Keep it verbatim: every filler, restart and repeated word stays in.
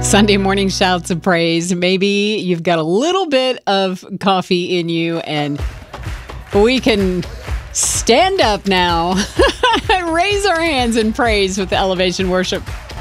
Sunday morning shouts of praise. Maybe you've got a little bit of coffee in you and we can stand up now and raise our hands in praise with the Elevation Worship